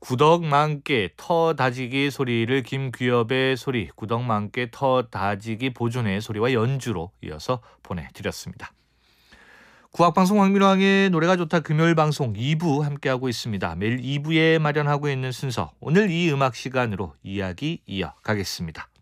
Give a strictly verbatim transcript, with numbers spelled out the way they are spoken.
구덕 만개 터 다지기 소리를 김귀엽의 소리, 구덕 만개 터 다지기 보존의 소리와 연주로 이어서 보내드렸습니다. 국악방송 황민왕의 노래가 좋다 금요일 방송 이 부 함께하고 있습니다. 매일 이 부에 마련하고 있는 순서, 오늘 이 음악 시간으로 이야기 이어가겠습니다.